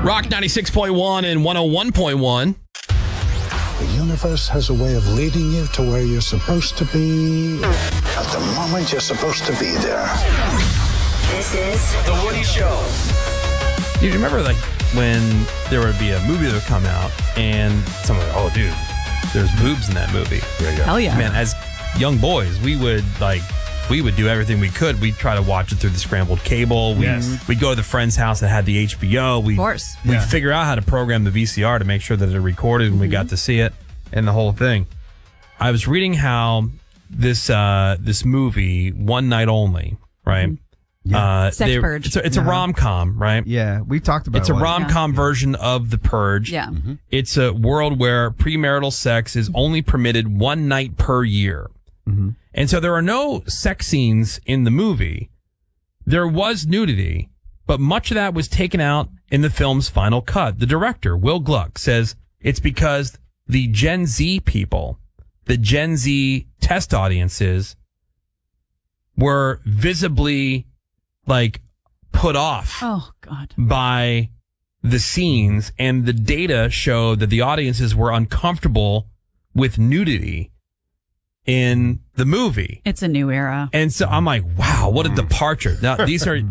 Rock 96.1 and 101.1. The universe has a way of leading you to where you're supposed to be at the moment you're supposed to be there. This is The Woody Show. Do you remember like when there would be a movie that would come out and someone would, oh dude, there's boobs in that movie. Hell yeah. Man, as young boys, we would do everything we could. We'd try to watch it through the scrambled cable. We'd go to the friend's house that had the HBO. Of course. We'd figure out how to program the VCR to make sure that it recorded and we got to see it and the whole thing. I was reading how this movie, One Night Only, right? Sex Purge. It's a rom-com, right? Yeah, we talked about it. It's a rom-com version of The Purge. Yeah. Mm-hmm. It's a world where premarital sex is only permitted one night per year. Mm-hmm. And so there are no sex scenes in the movie. There was nudity, but much of that was taken out in the film's final cut. The director, Will Gluck, says it's because the Gen Z people, the Gen Z test audiences, were visibly put off by the scenes, and the data showed that the audiences were uncomfortable with nudity in the movie. It's a new era. And so I'm like, wow, what a departure. Now these are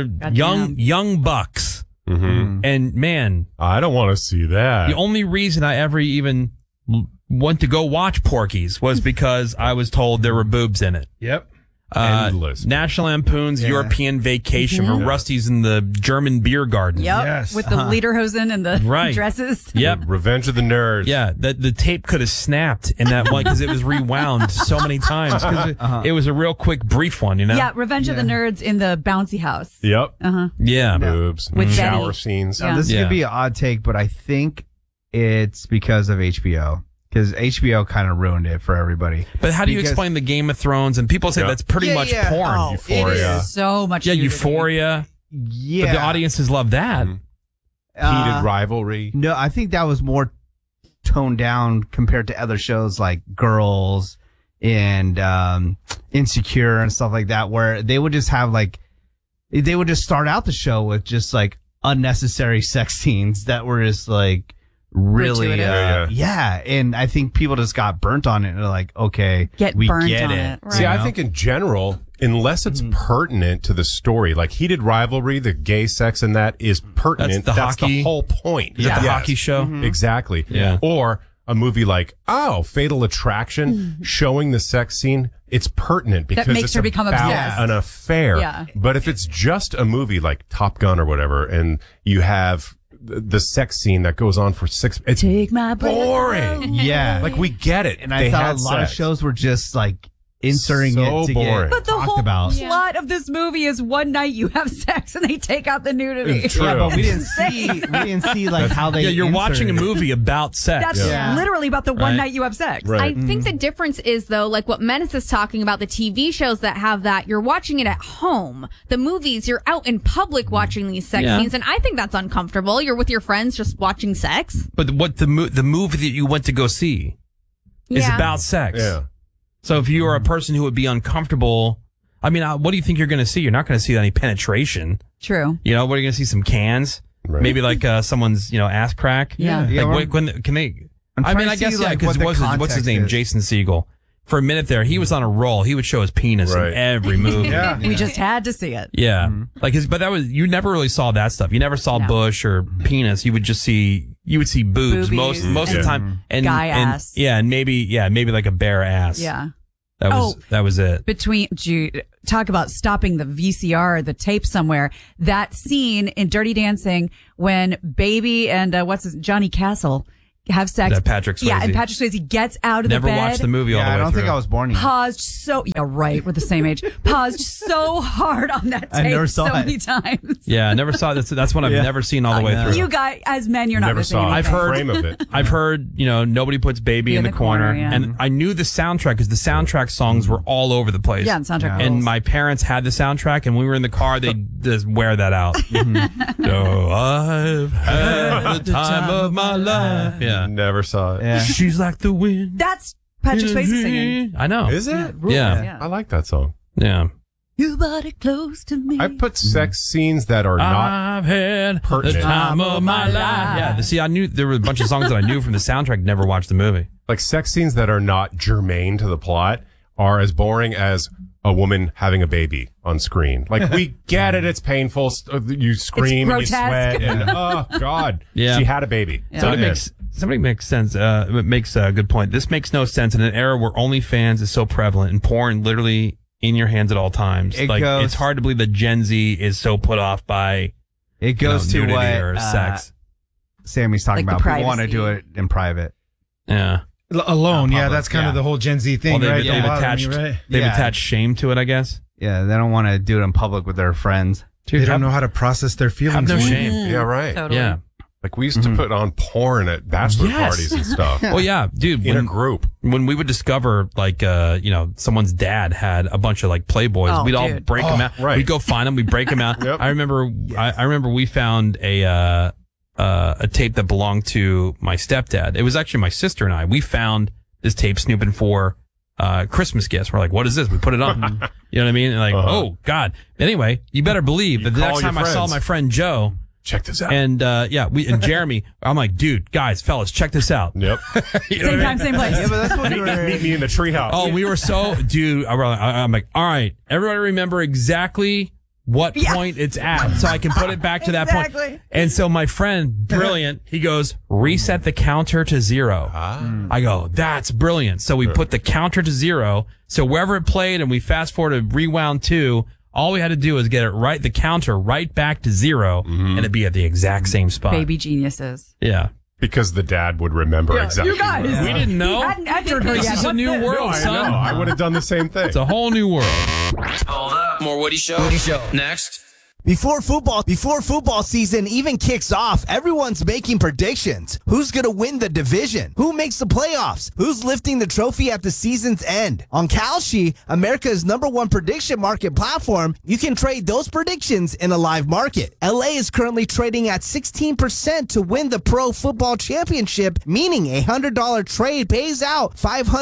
young bucks. Mm-hmm. And man, I don't want to see that. The only reason I ever even went to go watch Porky's was because I was told there were boobs in it. Yep. Endless. National Lampoon's European Vacation, where Rusty's in the German beer garden. Yep. Yes. With the lederhosen and the dresses. Yep. Revenge of the Nerds. Yeah. The tape could have snapped in that one because it was rewound so many times because it was a real quick, brief one, you know? Yeah. Revenge of the Nerds in the bouncy house. Yep. Yeah. Boobs. With shower Betty. scenes. Yeah. This could be an odd take, but I think it's because of HBO. Because HBO kind of ruined it for everybody. But how do you explain the Game of Thrones? And people say that's pretty much porn. Oh, Euphoria. It is so much. Yeah, nudity. Euphoria. Yeah. But the audiences love that. Heated rivalry. No, I think that was more toned down compared to other shows like Girls and Insecure and stuff like that, where they would just have they would just start out the show with just unnecessary sex scenes that were just really and I think people just got burnt on it and they're like, okay, we burnt get on it. Right. See, I think in general, unless it's pertinent to the story, like Heated Rivalry, the gay sex in that is pertinent. That's the whole point. Is it the hockey show? Exactly. Yeah. Or a movie like, Fatal Attraction, showing the sex scene, it's pertinent because makes it's her become about obsessed. an affair. Yeah. But if it's just a movie like Top Gun or whatever, and you have the sex scene that goes on for it's Take my breath boring. away. Yeah. Like, we get it. And I thought a lot of shows were just inserting So it to boring. get But the talked whole about. plot of this movie is one night you have sex and they take out the nudity. True. Yeah, but we didn't see how they. Yeah, you're watching a inserted it. movie about sex. That's literally about the one Right. night you have sex. Right. I think the difference is, though, like what Menace is talking about, the TV shows that have that, you're watching it at home. The movies, you're out in public watching these sex Yeah. scenes, and I think that's uncomfortable. You're with your friends just watching sex. But what the movie that you went to go see is Yeah. about sex. Yeah. So if you are a person who would be uncomfortable, I mean, what do you think you're going to see? You're not going to see any penetration. True. You know, what are you going to see? Some cans? Right. Maybe someone's, ass crack? Yeah. Yeah, Can they? I'm I trying mean, to I guess, see, because what the what's his name? context is. Jason Segel. For a minute there, he was on a roll. He would show his penis Right. in every movie. Yeah. We just had to see it. Yeah. But you never really saw that stuff. You never saw No. bush or penis. You would see boobs Boobies most of the and time. And guy ass. Yeah. And maybe like a bare ass. Yeah. That was it. Talk about stopping the VCR or the tape somewhere. That scene in Dirty Dancing when Baby and Johnny Castle have sex. That Patrick Swayze. Yeah, and Patrick Swayze gets out of Never the bed. watched the movie all the Yeah, way I don't through. think I was born yet. Paused so we're the same age. Paused so hard on that I tape never saw so it. many times. Yeah, I never saw that. That's one I've never seen all the way through. You guys, as men, you're not Never missing saw anything. I've heard- a frame of it. I've heard, nobody puts baby in the corner. yeah. And I knew the soundtrack because the soundtrack songs were all over the place. Yeah, and soundtrack And rules. my parents had the soundtrack, and when we were in the car, they'd just wear that out. Oh, I've had the time of my life. Yeah. Never saw it. Yeah. She's like the wind. That's Patrick Swayze singing. I know. Is it? Yeah. I like that song. Yeah. Your body close to me. I put sex scenes that are not I've had the pertinent. time of my life. Yeah, see, I knew there were a bunch of songs that I knew from the soundtrack. Never watched the movie. Like sex scenes that are not germane to the plot are as boring as a woman having a baby on screen. Like, we get it. It's painful. You scream and you sweat and, oh God. Yeah. She had a baby. Yeah. Somebody makes sense. Makes a good point. This makes no sense in an era where OnlyFans is so prevalent and porn literally in your hands at all times. It's hard to believe that Gen Z is so put off by It goes to nudity what or sex. Sammy's talking Like the about. People want to do privacy. it in private. Yeah. Alone, Not yeah, public, that's kind of yeah. the whole Gen Z thing, Well, right? they've Don't bother attached me, right? they've Yeah. attached shame to it, I guess. Yeah, they don't want to do it in public with their friends. Dude, They don't know how to process their feelings. have no man. shame. Yeah, right. Totally. Yeah. Like, we used to put on porn at bachelor Yes. parties and stuff. Well, yeah, dude. In a group. When we would discover, like, someone's dad had a bunch of like Playboys, Oh, we'd all dude. break them out. right. We'd go find them. We'd break them out. Yep. I remember we found a tape that belonged to my stepdad. It was actually my sister and I. We found this tape snooping for Christmas gifts. We're like, what is this? We put it on. You know what I mean? And like, oh God. Anyway, you better believe that the call next time your I saw friends. my friend Joe Check this out. and Jeremy, I'm like, dude, guys, fellas, check this out. Yep. You know Same what I time, mean? same place. Yeah, but that's what we were. Meet me in the treehouse. Oh, we were so, dude. I'm like, all right, everybody remember exactly what point it's at so I can put it back to that point. Exactly. And so my friend, brilliant, he goes, reset the counter to 0. I go, that's brilliant. So we put the counter to 0. So wherever it played and we fast forward to rewound 2, all we had to do was get it right, the counter right back to 0 and it'd be at the exact same spot. Baby geniuses. Yeah. Because the dad would remember exactly. You guys. what- We didn't know. You hadn't entered her This yet. is a What's new this? world, I son. know. I would have done the same thing. It's a whole new world. Hold up. More Woody Show. Next. Before football season even kicks off, everyone's making predictions. Who's going to win the division? Who makes the playoffs? Who's lifting the trophy at the season's end? On Kalshi, America's #1 prediction market platform, you can trade those predictions in a live market. LA is currently trading at 16% to win the Pro Football Championship, meaning a $100 trade pays out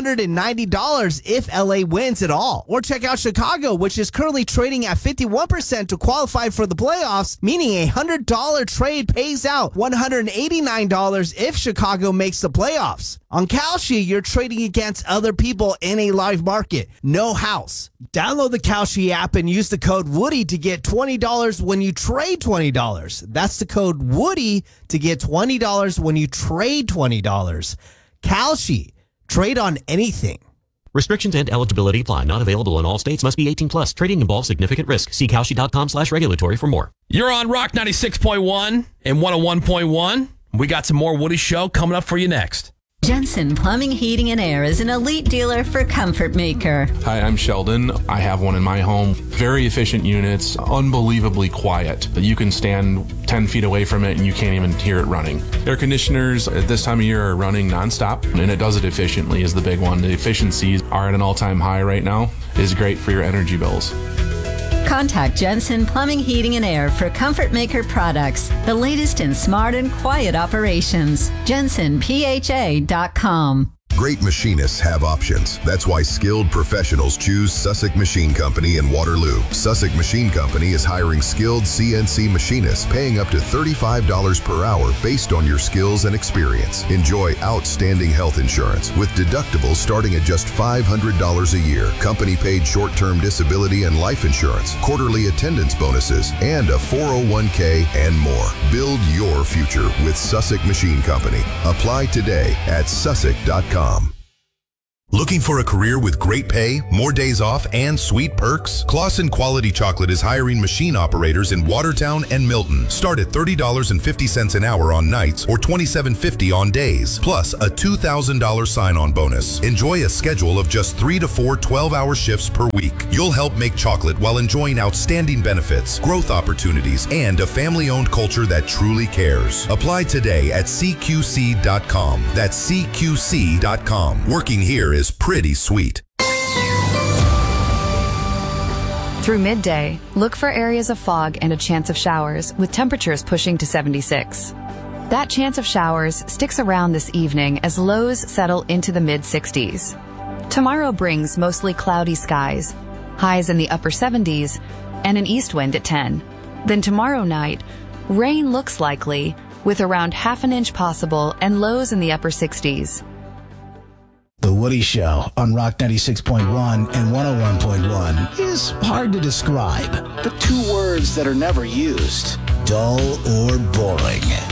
$590 if LA wins it all. Or check out Chicago, which is currently trading at 51% to qualify for the playoffs, meaning a $100 trade pays out $189 if Chicago makes the playoffs. On Kalshi, you're trading against other people in a live market. No house. Download the Kalshi app and use the code Woody to get $20 when you trade $20. That's the code Woody to get $20 when you trade $20. Kalshi. Trade on anything. Restrictions and eligibility apply. Not available in all states. Must be 18 plus. Trading involves significant risk. See Kalshi.com/regulatory for more. You're on Rock 96.1 and 101.1. We got some more Woody Show coming up for you next. Jensen Plumbing, Heating, and Air is an elite dealer for Comfort Maker. Hi, I'm Sheldon. I have one in my home. Very efficient units, unbelievably quiet. You can stand 10 feet away from it and you can't even hear it running. Air conditioners at this time of year are running nonstop, and it does it efficiently is the big one. The efficiencies are at an all-time high right now. It is great for your energy bills. Contact Jensen Plumbing, Heating, and Air for Comfort Maker products, the latest in smart and quiet operations. JensenPHA.com. Great machinists have options. That's why skilled professionals choose Sussex Machine Company in Waterloo. Sussex Machine Company is hiring skilled CNC machinists, paying up to $35 per hour based on your skills and experience. Enjoy outstanding health insurance with deductibles starting at just $500 a year, company-paid short-term disability and life insurance, quarterly attendance bonuses, and a 401k and more. Build your future with Sussex Machine Company. Apply today at sussex.com. Looking for a career with great pay, more days off, and sweet perks? Claussen Quality Chocolate is hiring machine operators in Watertown and Milton. Start at $30.50 an hour on nights or $27.50 on days, plus a $2,000 sign-on bonus. Enjoy a schedule of just 3 to 4 12-hour shifts per week. You'll help make chocolate while enjoying outstanding benefits, growth opportunities, and a family-owned culture that truly cares. Apply today at CQC.com. That's CQC.com. Working here is pretty sweet. Through midday, look for areas of fog and a chance of showers with temperatures pushing to 76. That chance of showers sticks around this evening as lows settle into the mid-60s. Tomorrow brings mostly cloudy skies. highs in the upper 70s, and an east wind at 10. Then tomorrow night, rain looks likely, with around half an inch possible and lows in the upper 60s. The Woody Show on Rock 96.1 and 101.1 is hard to describe. The two words that are never used, dull or boring.